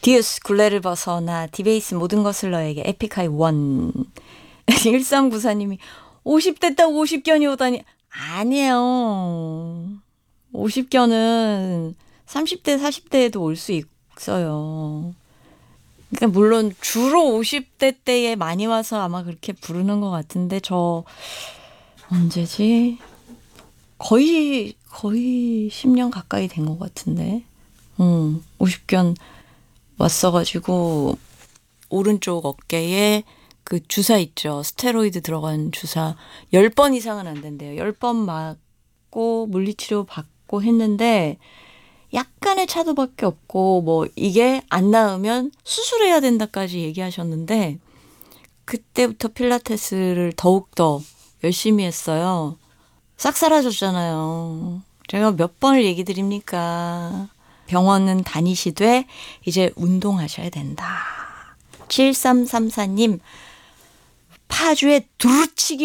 디우스 굴레를 벗어나 디베이스 모든 것을 너에게 에픽하이 원. 1394님이 50대 딱 50견이 오다니. 아니에요. 50견은 30대 40대에도 올 수 있어요. 그러니까 물론 주로 50대 때에 많이 와서 아마 그렇게 부르는 것 같은데 저 언제지? 거의 10년 가까이 된 것 같은데. 50견 왔어가지고 오른쪽 어깨에 그 주사 있죠. 스테로이드 들어간 주사 10번 이상은 안 된대요. 10번 맞고 물리치료 받고 했는데 약간의 차도밖에 없고 뭐 이게 안 나으면 수술해야 된다까지 얘기하셨는데 그때부터 필라테스를 더욱더 열심히 했어요. 싹 사라졌잖아요. 제가 몇 번을 얘기 드립니까? 병원은 다니시되 이제 운동하셔야 된다. 7334님 파주에 두루치기